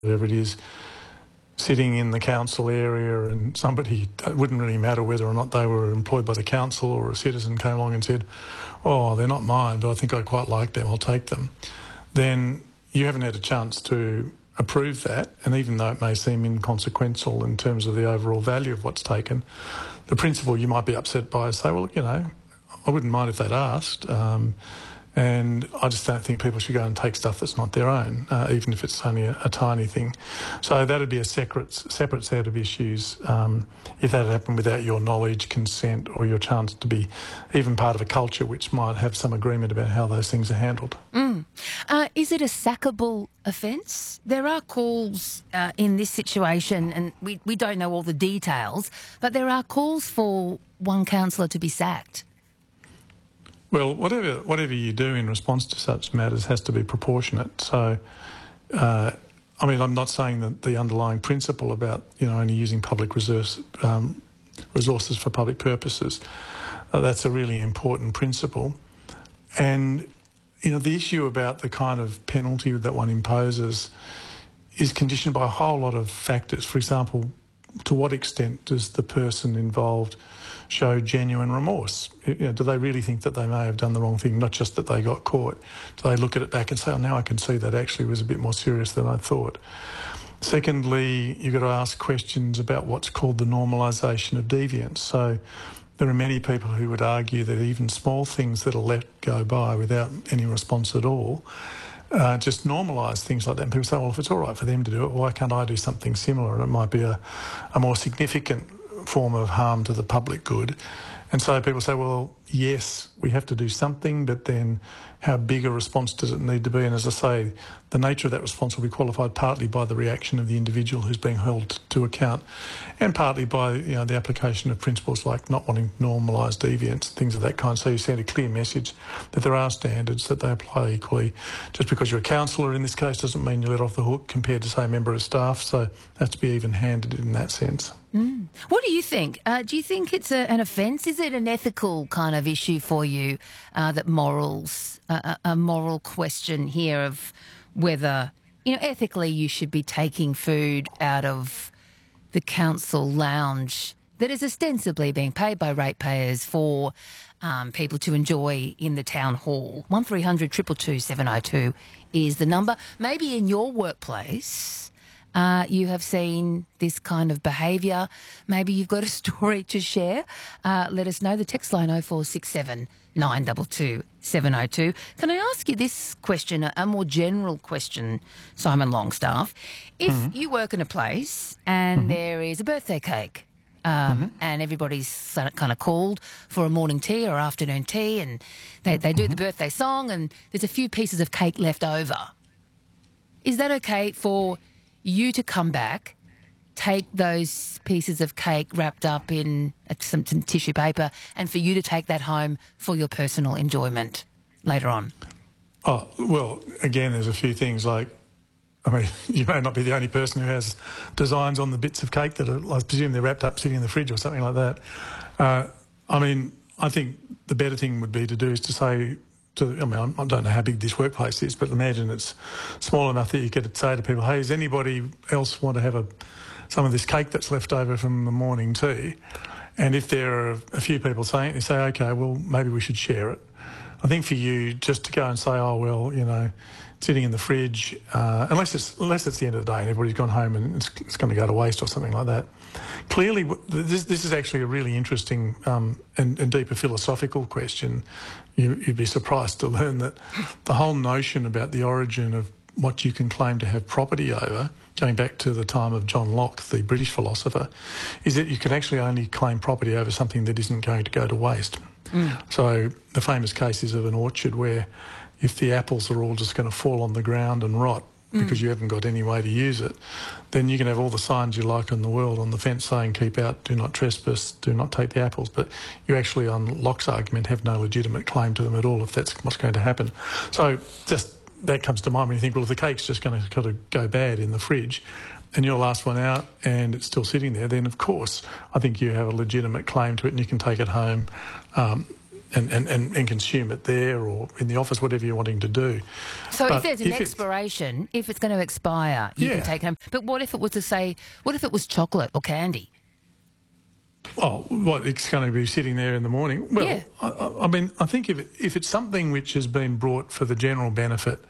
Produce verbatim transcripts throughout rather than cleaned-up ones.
whatever it is, sitting in the council area and somebody, it wouldn't really matter whether or not they were employed by the council or a citizen came along and said, oh, they're not mine, but I think I quite like them, I'll take them, then you haven't had a chance to approve that, and even though it may seem inconsequential in terms of the overall value of what's taken, the principle you might be upset by is say, well, you know, I wouldn't mind if they'd asked, um, and I just don't think people should go and take stuff that's not their own, uh, even if it's only a, a tiny thing. So that would be a separate, separate set of issues um, if that had happened without your knowledge, consent, or your chance to be even part of a culture which might have some agreement about how those things are handled. Mm. Uh, is it a sackable offence? There are calls uh, in this situation, and we, we don't know all the details, but there are calls for one councillor to be sacked. Well, whatever whatever you do in response to such matters has to be proportionate. So, uh, I mean, I'm not saying that the underlying principle about, you know, only using public resource, um, resources for public purposes, uh, that's a really important principle. And, you know, the issue about the kind of penalty that one imposes is conditioned by a whole lot of factors. For example, to what extent does the person involved show genuine remorse? You know, do they really think that they may have done the wrong thing, not just that they got caught? Do they look at it back and say, oh, now I can see that actually was a bit more serious than I thought? Secondly, you've got to ask questions about what's called the normalisation of deviance. So there are many people who would argue that even small things that are let go by without any response at all uh, just normalise things like that. And people say, well, if it's all right for them to do it, why can't I do something similar? And it might be a, a more significant form of harm to the public good. And so people say, well, yes, we have to do something, but then how big a response does it need to be? And as I say, the nature of that response will be qualified partly by the reaction of the individual who's being held to account, and partly by, you know, the application of principles like not wanting to normalise deviance, things of that kind. So you send a clear message that there are standards, that they apply equally. Just because you're a councillor in this case doesn't mean you're let off the hook compared to, say, a member of staff. So it has to be even-handed in that sense. Mm. What do you think? Uh, do you think it's a, an offence? Is it an ethical kind of issue for you, uh, that morals, uh, a moral question here of whether, you know, ethically you should be taking food out of the council lounge that is ostensibly being paid by ratepayers for um, people to enjoy in the town hall? one three hundred two two two seven oh two is the number. Maybe in your workplace Uh, you have seen this kind of behaviour. Maybe you've got a story to share. Uh, let us know. The text line oh four six seven nine two two seven oh two. Can I ask you this question, a, a more general question, Simon Longstaff? If mm-hmm. you work in a place and mm-hmm. there is a birthday cake um, mm-hmm. and everybody's kind of called for a morning tea or afternoon tea, and they, they do mm-hmm. the birthday song, and there's a few pieces of cake left over, is that okay for you to come back, take those pieces of cake wrapped up in some, some tissue paper, and for you to take that home for your personal enjoyment later on? Oh, well, again, there's a few things like, I mean, you may not be the only person who has designs on the bits of cake that are, I presume they're wrapped up sitting in the fridge or something like that. Uh, I mean, I think the better thing would be to do is to say, To, I mean, I don't know how big this workplace is, but imagine it's small enough that you could say to people, hey, does anybody else want to have a, some of this cake that's left over from the morning tea? And if there are a few people saying it, you say, OK, well, maybe we should share it. I think for you just to go and say, oh, well, you know, sitting in the fridge, uh, unless it's unless it's the end of the day and everybody's gone home and it's, it's going to go to waste or something like that. Clearly, this, this is actually a really interesting um, and, and deeper philosophical question. You, you'd be surprised to learn that the whole notion about the origin of what you can claim to have property over, going back to the time of John Locke, the British philosopher, is that you can actually only claim property over something that isn't going to go to waste. Mm. So the famous case is of an orchard where if the apples are all just going to fall on the ground and rot because mm. you haven't got any way to use it, then you can have all the signs you like in the world on the fence saying keep out, do not trespass, do not take the apples, but you actually, on Locke's argument, have no legitimate claim to them at all if that's what's going to happen. So just that comes to mind when you think, well, if the cake's just going to kind of go bad in the fridge and you're the last one out and it's still sitting there, then of course I think you have a legitimate claim to it and you can take it home um, and, and, and, and consume it there or in the office, whatever you're wanting to do. So But if there's an if it's- expiration, if it's going to expire, you Yeah. can take it home. But what if it was to say, what if it was chocolate or candy? Oh, what, it's going to be sitting there in the morning? Well, Yeah. I, I- I mean, I think if, it, if it's something which has been brought for the general benefit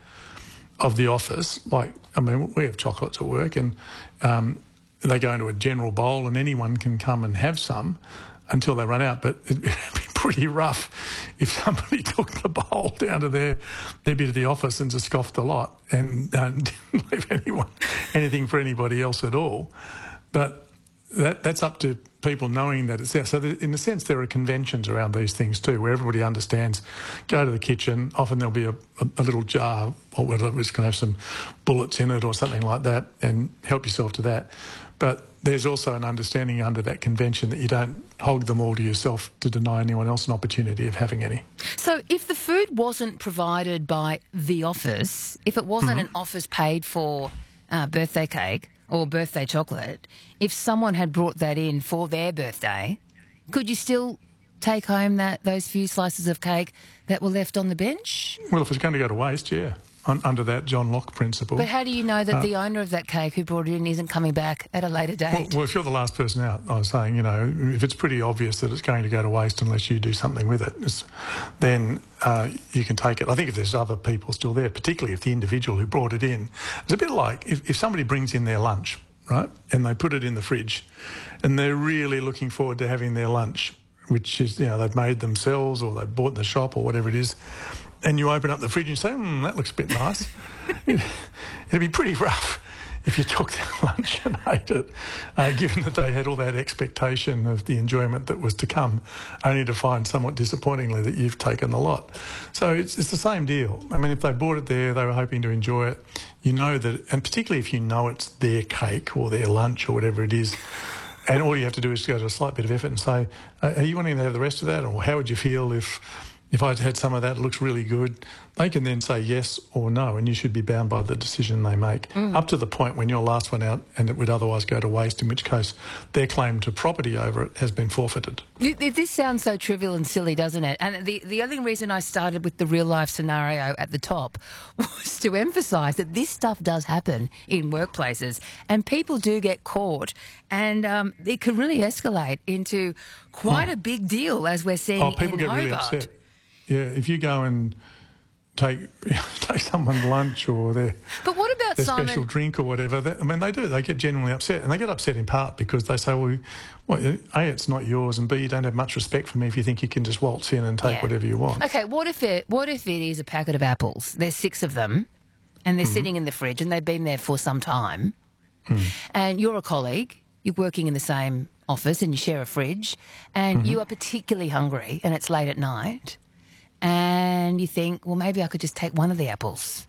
of the office, like, I mean, we have chocolates at work and um, they go into a general bowl and anyone can come and have some until they run out. But it'd be pretty rough if somebody took the bowl down to their, their bit of the office and just scoffed a lot and uh, didn't leave anyone anything for anybody else at all. But that that's up to people knowing that it's there. So there, in a sense, there are conventions around these things too, where everybody understands, go to the kitchen, often there'll be a, a, a little jar or whatever, it's going to have some bullets in it or something like that, and help yourself to that. But there's also an understanding under that convention that you don't hog them all to yourself to deny anyone else an opportunity of having any. So if the food wasn't provided by the office, if it wasn't Mm-hmm. an office paid for uh, birthday cake or birthday chocolate, if someone had brought that in for their birthday, could you still take home that those few slices of cake that were left on the bench? Well, if it's going to go to waste, yeah, un- under that John Locke principle. But how do you know that the owner of that cake who brought it in isn't coming back at a later Well, date? well, if you're the last person out, I was saying, you know, if it's pretty obvious that it's going to go to waste unless you do something with it, it's, then uh, you can take it. I think if there's other people still there, particularly if the individual who brought it in, it's a bit like if, if somebody brings in their lunch, right, and they put it in the fridge and they're really looking forward to having their lunch, which is, you know, they've made themselves or they've bought in the shop or whatever it is, and you open up the fridge and say, hmm, that looks a bit nice. It'd be pretty rough if you took their lunch and ate it, uh, given that they had all that expectation of the enjoyment that was to come, only to find somewhat disappointingly that you've taken the lot. So it's, it's the same deal. I mean, if they bought it there, they were hoping to enjoy it, you know that, and particularly if you know it's their cake or their lunch or whatever it is, and all you have to do is go to a slight bit of effort and say, uh, are you wanting to have the rest of that? Or how would you feel if if I'd had some of that, it looks really good? They can then say yes or no, and you should be bound by the decision they make, mm. up to the point when you're last one out and it would otherwise go to waste, in which case their claim to property over it has been forfeited. This sounds so trivial and silly, doesn't it? And the, the only reason I started with the real-life scenario at the top was to emphasise that this stuff does happen in workplaces and people do get caught, and um, it can really escalate into quite oh. a big deal, as we're seeing oh, people in get Hobart. really upset. Yeah, if you go and take take someone's lunch or their, but what about their Simon, special drink or whatever, that, I mean, they do. They get genuinely upset, and they get upset in part because they say, well, well, A, it's not yours, and B, you don't have much respect for me if you think you can just waltz in and take yeah. whatever you want. Okay, what if it what if it is a packet of apples? There's six of them, and they're mm-hmm. sitting in the fridge, and they've been there for some time, mm. and you're a colleague, you're working in the same office, and you share a fridge, and mm-hmm. you are particularly hungry, and it's late at night, and you think, well, maybe I could just take one of the apples.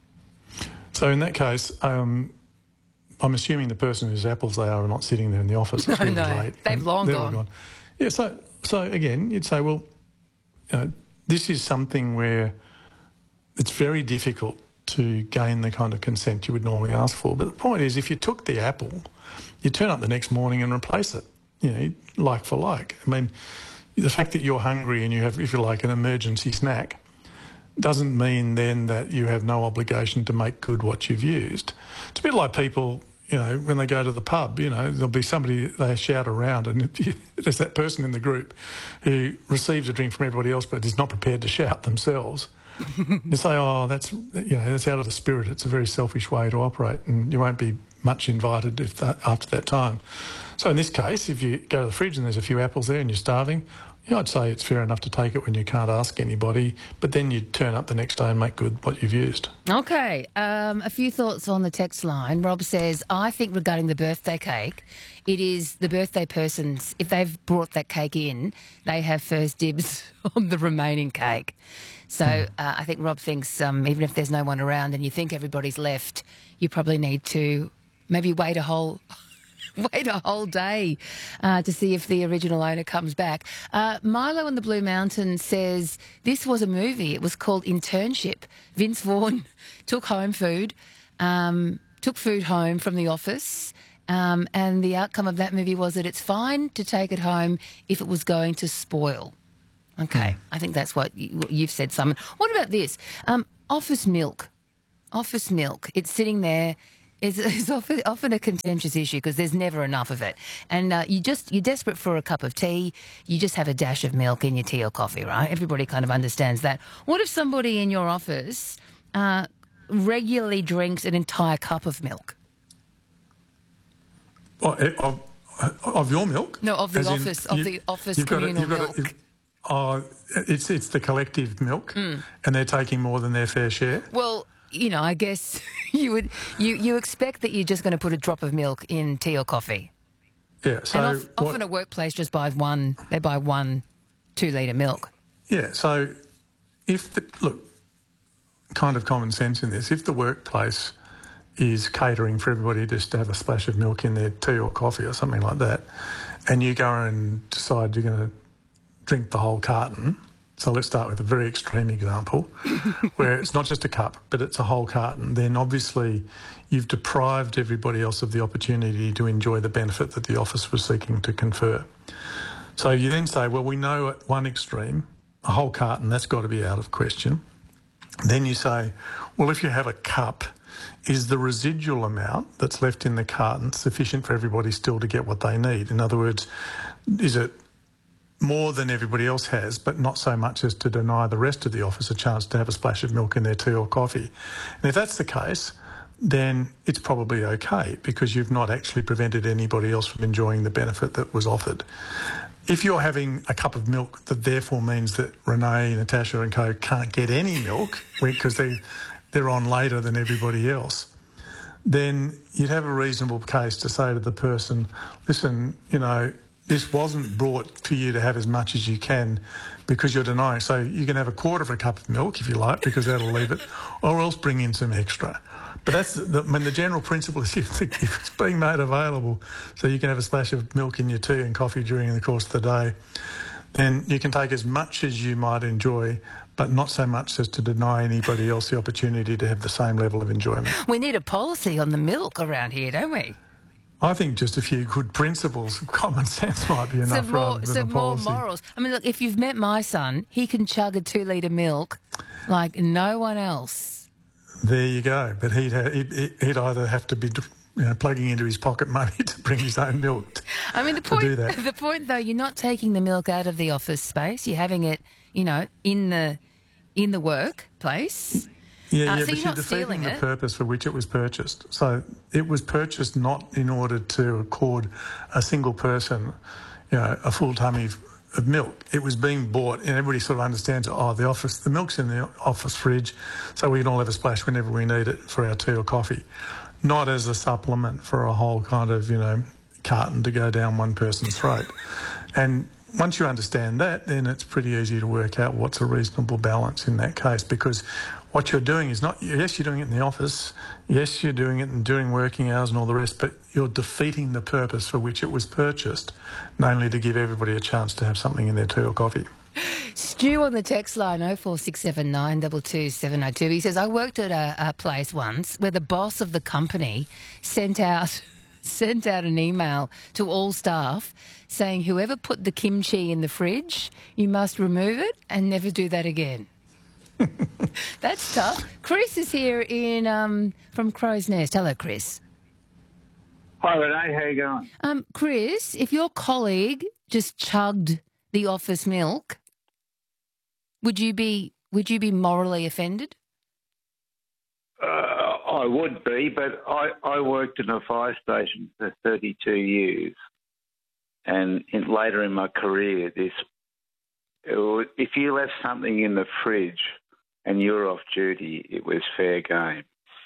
So in that case, um, I'm assuming the person whose apples they are are not sitting there in the office. It's no, really no, late, they've long gone. gone. Yeah, so so again, you'd say, well, you know, this is something where it's very difficult to gain the kind of consent you would normally ask for. But the point is, if you took the apple, you turn up the next morning and replace it, you know, like for like. I mean, the fact that you're hungry and you have, if you like, an emergency snack doesn't mean then that you have no obligation to make good what you've used. It's a bit like people, you know, when they go to the pub, you know, there'll be somebody they shout around, and there's that person in the group who receives a drink from everybody else but is not prepared to shout themselves. You say, oh, that's, you know, that's out of the spirit. It's a very selfish way to operate, and you won't be much invited if that, after that time. So in this case, if you go to the fridge and there's a few apples there and you're starving, yeah, I'd say it's fair enough to take it when you can't ask anybody, but then you turn up the next day and make good what you've used. Okay, um, a few thoughts on the text line. Rob says, I think regarding the birthday cake, it is the birthday person's, if they've brought that cake in, they have first dibs on the remaining cake. So uh, I think Rob thinks um, even if there's no one around and you think everybody's left, you probably need to maybe wait a whole... Wait a whole day uh, to see if the original owner comes back. Uh, Milo in the Blue Mountain says this was a movie. It was called Internship. Vince Vaughn took home food, um, took food home from the office, um, and the outcome of that movie was that it's fine to take it home if it was going to spoil. Okay, I think that's what, you, what you've said, Simon. What about this? Um, office milk. Office milk. It's sitting there. It's, it's often, often a contentious issue because there's never enough of it. And uh, you just, you're desperate for a cup of tea. You just have a dash of milk in your tea or coffee, right? Everybody kind of understands that. What if somebody in your office uh, regularly drinks an entire cup of milk? Well, eh, of, of your milk? No, of the As in, office, of you- the office you've got to- communal you've got milk. to- Oh, it's it's the collective milk, Hmm. and they're taking more than their fair share. Well, you know, I guess you would you, you expect that you're just going to put a drop of milk in tea or coffee. Yeah. So And of, what- often a workplace just buys one, they buy one two litre milk. yeah. So if the, look, kind of common sense in this. If the workplace is catering for everybody just to have a splash of milk in their tea or coffee or something like that, and you go and decide you're going to drink the whole carton. So let's start with a very extreme example where it's not just a cup, but it's a whole carton. Then obviously you've deprived everybody else of the opportunity to enjoy the benefit that the office was seeking to confer. So you then say, well, we know at one extreme, a whole carton, that's got to be out of question. Then you say, well, if you have a cup, is the residual amount that's left in the carton sufficient for everybody still to get what they need? In other words, is it more than everybody else has, but not so much as to deny the rest of the office a chance to have a splash of milk in their tea or coffee? And if that's the case, then it's probably okay because you've not actually prevented anybody else from enjoying the benefit that was offered. If you're having a cup of milk that therefore means that Renee, Natasha and co can't get any milk because they, they're on later than everybody else, then you'd have a reasonable case to say to the person, listen, you know, this wasn't brought for you to have as much as you can because you're denying. So you can have a quarter of a cup of milk if you like because that'll leave it, or else bring in some extra. But that's the, I mean, the general principle is if it's being made available so you can have a splash of milk in your tea and coffee during the course of the day, then you can take as much as you might enjoy, but not so much as to deny anybody else the opportunity to have the same level of enjoyment. We need a policy on the milk around here, don't we? I think just a few good principles, common sense might be enough Some more, rather than some a more policy. morals. I mean, look, if you've met my son, he can chug a two litre milk like no one else. There you go. But he'd, ha- he'd, he'd either have to be, you know, plugging into his pocket money to bring his own milk. I mean, the to point, do that. the point though, you're not taking the milk out of the office space. You're having it, you know, in the in the workplace. Yeah, Uh, yeah, so but you're you're not stealing defeating the it. purpose for which it was purchased. So it was purchased not in order to accord a single person, you know, a full tummy of, of milk. It was being bought, and everybody sort of understands, oh, the office, the milk's in the office fridge, so we can all have a splash whenever we need it for our tea or coffee, not as a supplement for a whole kind of, you know, carton to go down one person's throat. And once you understand that, then it's pretty easy to work out what's a reasonable balance in that case, because what you're doing is not, yes, you're doing it in the office, yes, you're doing it and doing working hours and all the rest, but you're defeating the purpose for which it was purchased, namely to give everybody a chance to have something in their tea or coffee. Stu on the text line oh four six seven nine two two seven oh two. He says, I worked at a, a place once where the boss of the company sent out sent out an email to all staff saying whoever put the kimchi in the fridge, you must remove it and never do that again. That's tough. Chris is here in um, from Crow's Nest. Hello, Chris. Hi, Renee. How you going? Um, Chris, if your colleague just chugged the office milk, would you be would you be morally offended? Uh, I would be, but I, I worked in a fire station for thirty-two years, and in, later in my career, this it was, if you left something in the fridge and you were off duty, it was fair game.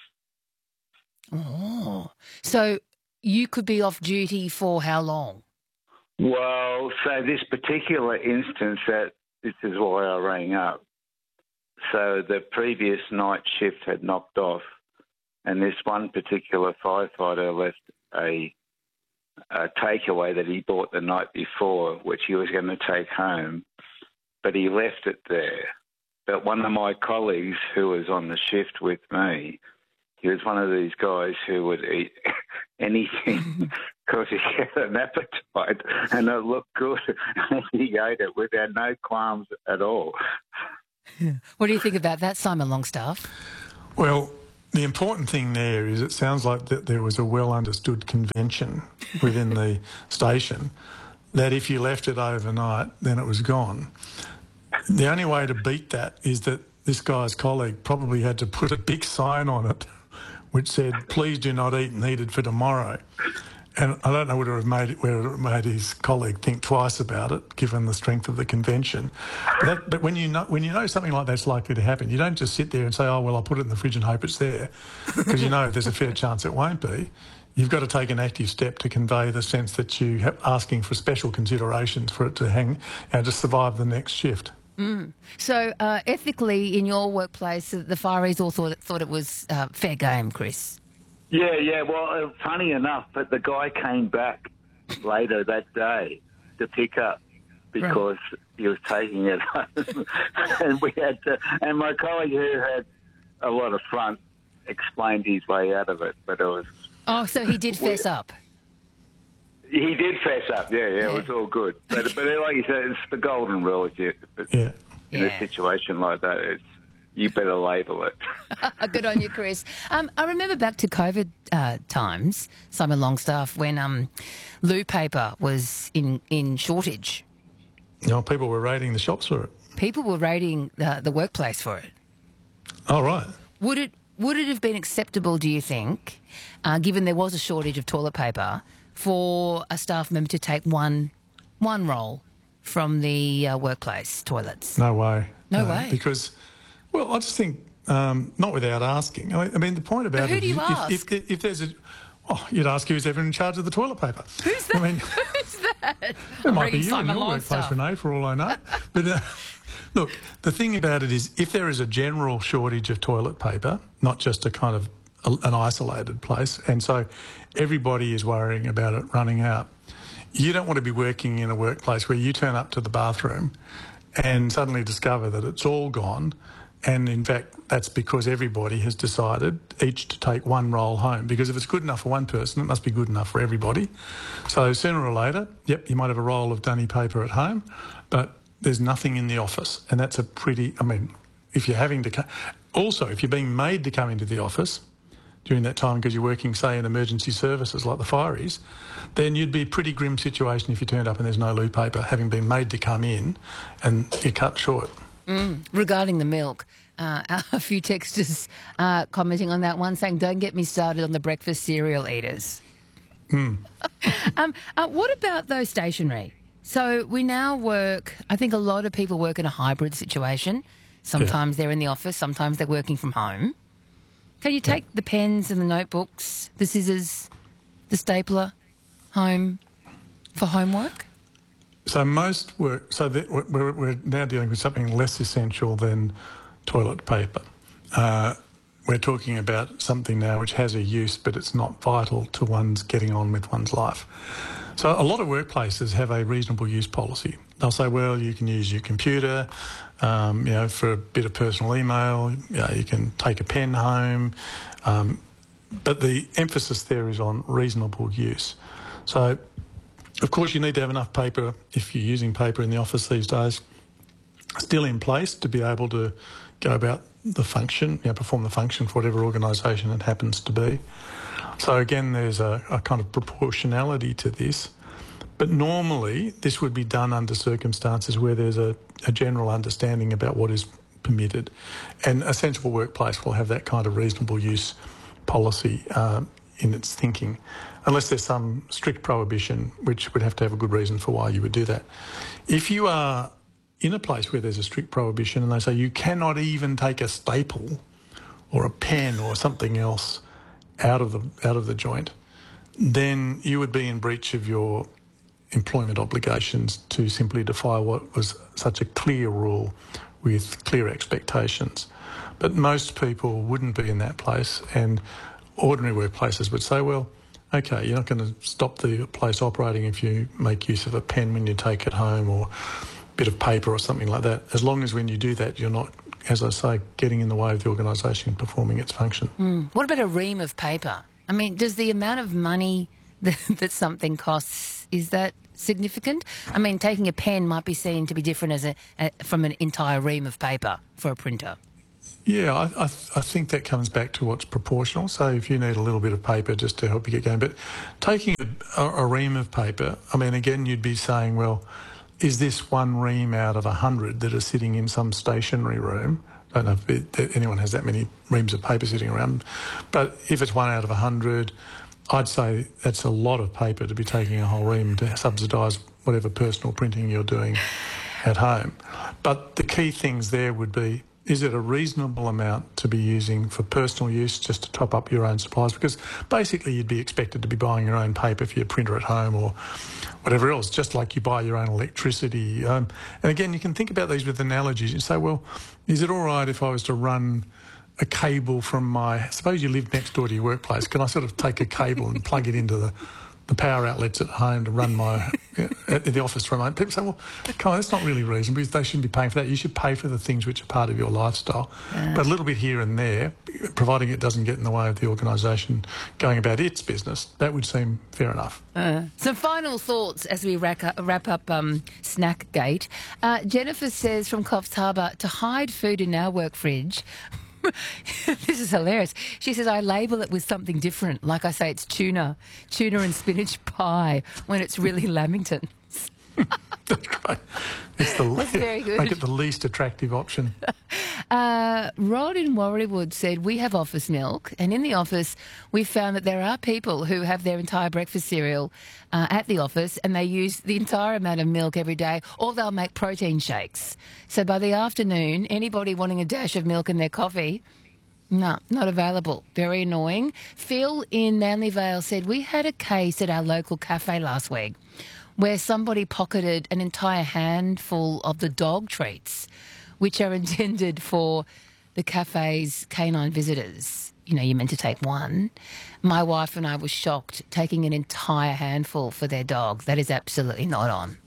Oh, so you could be off duty for how long? Well, so this particular instance, that this is why I rang up. So the previous night shift had knocked off, and this one particular firefighter left a, a takeaway that he bought the night before, which he was going to take home, but he left it there. But one of my colleagues who was on the shift with me, he He was one of these guys who would eat anything because he had an appetite and it looked good. He ate it without no qualms at all. What do you think about that, Simon Longstaff? Well, the important thing there is it sounds like that there was a well-understood convention within the station that if you left it overnight, then it was gone. The only way to beat that is that this guy's colleague probably had to put a big sign on it which said, please do not eat needed for tomorrow. And I don't know whether it made it, whether it made his colleague think twice about it, given the strength of the convention. But, that, but when you know when you know something like that's likely to happen, you don't just sit there and say, "Oh well, I'll put it in the fridge and hope it's there," because you know there's a fair chance it won't be. You've got to take an active step to convey the sense that you have asking for special considerations for it to hang and to survive the next shift. Mm. So uh, ethically, in your workplace, the fireys all thought it, thought it was uh, fair game, Chris. Yeah, yeah. Well, uh, funny enough, but the guy came back later that day to pick up because right. he was taking it home, and we had to. And my colleague who had a lot of front explained his way out of it, but it was. Oh, so he did fess up. He did fess up. Yeah, yeah. yeah. It was all good, but but like you said, it's the golden rule. If you, if yeah. In yeah. a situation like that, it's. You better label it. Good on you, Chris. Um, I remember back to COVID uh, times, Simon Longstaff, when um, loo paper was in, in shortage. You know, people were raiding the shops for it. People were raiding the, the workplace for it. Oh, right. Would it would it have been acceptable, do you think, uh, given there was a shortage of toilet paper, for a staff member to take one one roll from the uh, workplace toilets? No way. No, no way. Because... Well, I just think, um, not without asking. I mean, the point about but who it do you is ask? If, if, if there's a... Oh, you'd ask who's ever in charge of the toilet paper. Who's that? I mean, who's that? It might be you Simon in your Longstaff. workplace, Renee, for all I know. But uh, look, the thing about it is if there is a general shortage of toilet paper, not just a kind of a, an isolated place, and so everybody is worrying about it running out, you don't want to be working in a workplace where you turn up to the bathroom and suddenly discover that it's all gone. And in fact, that's because everybody has decided each to take one roll home. Because if it's good enough for one person, it must be good enough for everybody. So sooner or later, yep, you might have a roll of dunny paper at home, but there's nothing in the office. And that's a pretty, I mean, if you're having to, co- also, if you're being made to come into the office during that time because you're working, say, in emergency services like the fireys, then you'd be a pretty grim situation if you turned up and there's no loo paper, having been made to come in and you're cut short. Mm. Regarding the milk, uh, a few texters uh, commenting on that one saying, don't get me started on the breakfast cereal eaters. Mm. um, uh, what about those stationary? So we now work, I think a lot of people work in a hybrid situation. Sometimes yeah. they're in the office, sometimes they're working from home. Can you take yeah. the pens and the notebooks, the scissors, the stapler home for homework? So most work, so that we're, we're now dealing with something less essential than toilet paper. Uh, we're talking about something now which has a use, but it's not vital to one's getting on with one's life. So a lot of workplaces have a reasonable use policy. They'll say, well, you can use your computer, um, you know, for a bit of personal email. You know, you can take a pen home, um, but the emphasis there is on reasonable use. So. Of course, you need to have enough paper, if you're using paper in the office these days, still in place to be able to go about the function, you know, perform the function for whatever organisation it happens to be. So again, there's a, a kind of proportionality to this. But normally, this would be done under circumstances where there's a, a general understanding about what is permitted. And a sensible workplace will have that kind of reasonable use policy uh, in its thinking, unless there's some strict prohibition, which would have to have a good reason for why you would do that. If you are in a place where there's a strict prohibition and they say you cannot even take a staple or a pen or something else out of the out of the joint, then you would be in breach of your employment obligations to simply defy what was such a clear rule with clear expectations. But most people wouldn't be in that place, and ordinary workplaces would say, well, okay, you're not going to stop the place operating if you make use of a pen when you take it home or a bit of paper or something like that, as long as when you do that you're not as I say, getting in the way of the organisation performing its function. Mm. What about a ream of paper? I mean, does the amount of money that, that something costs, is that significant? I mean, taking a pen might be seen to be different as a, a from an entire ream of paper for a printer. Yeah, I, I, I think that comes back to what's proportional. So if you need a little bit of paper just to help you get going, but taking a, a, a ream of paper, I mean, again, you'd be saying, well, is this one ream out of a hundred that are sitting in some stationary room? I don't know if it, that anyone has that many reams of paper sitting around, but if it's one out of a hundred, I'd say that's a lot of paper to be taking a whole ream to subsidise whatever personal printing you're doing at home. But the key things there would be, is it a reasonable amount to be using for personal use just to top up your own supplies? Because basically you'd be expected to be buying your own paper for your printer at home or whatever else, just like you buy your own electricity. Um, and again, you can think about these with analogies. You say, well, is it all right if I was to run a cable from my, suppose you live next door to your workplace, can I sort of take a cable and plug it into the, the power outlets at home to run my, at the office from home? People say, well, come on, that's not really reasonable because they shouldn't be paying for that. You should pay for the things which are part of your lifestyle. Yeah. But a little bit here and there, providing it doesn't get in the way of the organisation going about its business, that would seem fair enough. Uh, some final thoughts as we wrap up, wrap up um, Snackgate. Uh, Jennifer says from Coffs Harbour, to hide food in our work fridge, this is hilarious. She says, I label it with something different. Like I say, it's tuna, tuna and spinach pie when it's really Lamingtons. That's great. It's the That's very good. Make it the least attractive option. Uh, Rod in Warriewood said, we have office milk, and in the office we found that there are people who have their entire breakfast cereal uh, at the office and they use the entire amount of milk every day, or they'll make protein shakes. So by the afternoon, anybody wanting a dash of milk in their coffee, no, not available. Very annoying. Phil in Manly Vale said, we had a case at our local cafe last week where somebody pocketed an entire handful of the dog treats, which are intended for the cafe's canine visitors. You know, you're meant to take one. My wife and I were shocked taking an entire handful for their dog. That is absolutely not on.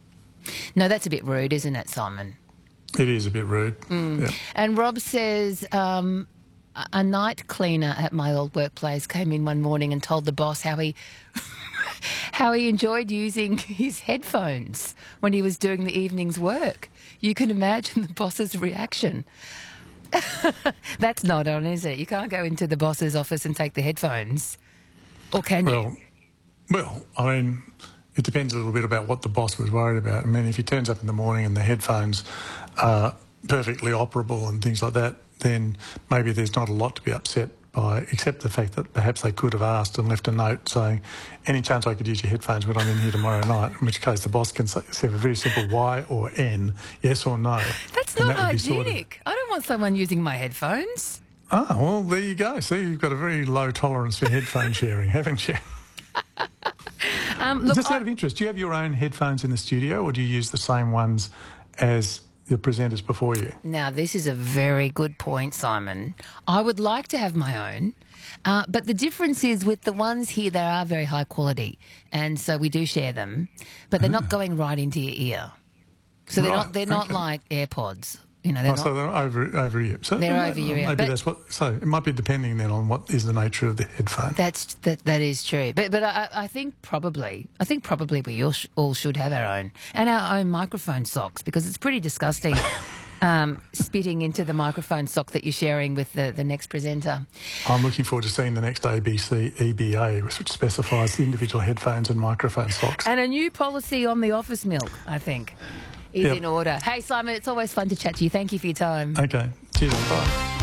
No, that's a bit rude, isn't it, Simon? It is a bit rude. Mm. Yeah. And Rob says, um, a night cleaner at my old workplace came in one morning and told the boss how he... how he enjoyed using his headphones when he was doing the evening's work. You can imagine the boss's reaction. That's not on, is it? You can't go into the boss's office and take the headphones. Or can well, you? Well, I mean, it depends a little bit about what the boss was worried about. I mean, if he turns up in the morning and the headphones are perfectly operable and things like that, then maybe there's not a lot to be upset by, except the fact that perhaps they could have asked and left a note saying, any chance I could use your headphones when I'm in here tomorrow night, in which case the boss can say, say a very simple Y or N, yes or no. That's not that hygienic. Sort of... I don't want someone using my headphones. Ah, well, there you go. See, you've got a very low tolerance for headphone sharing, haven't you? um, look, Just out I... of interest, do you have your own headphones in the studio or do you use the same ones as the presenters before you? Now, this is a very good point, Simon. I would like to have my own, uh, but the difference is with the ones here, they are very high quality, and so we do share them, but they're not going right into your ear. So they're right, not they're not okay. like AirPods. You know, they're oh, not, so they're over over ear. So they're over your ear. Maybe but, that's what. So it might be depending then on what is the nature of the headphone. That's that. That is true. But but I, I think probably I think probably we all, sh- all should have our own and our own microphone socks because it's pretty disgusting. um, spitting into the microphone sock that you're sharing with the, the next presenter. I'm looking forward to seeing the next A B C E B A, which specifies the individual headphones and microphone socks. And a new policy on the office milk, I think, is yep. in order. Hey, Simon, it's always fun to chat to you. Thank you for your time. Okay. Cheers. Bye.